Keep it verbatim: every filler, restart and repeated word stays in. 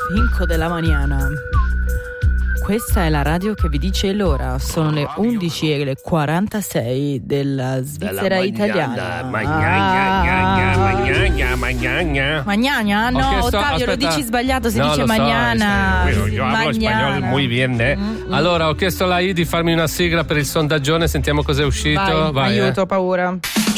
cinque della mañana. Questa è la radio che vi dice l'ora. Sono le undici e le quarantasei della Svizzera Della italiana. Magnagna, magnagna, magnagna. Magnagna? No, chiesto- Ottavio, aspetta. lo dici sbagliato, si No, dice lo so, magnana. eh, sì, io parlo Magnana. spagnolo muy bien, eh. Mm-mm. Allora, ho chiesto alla I di farmi una sigla per il sondaggione, sentiamo cos'è uscito. Vai, eh. aiuto, ho paura.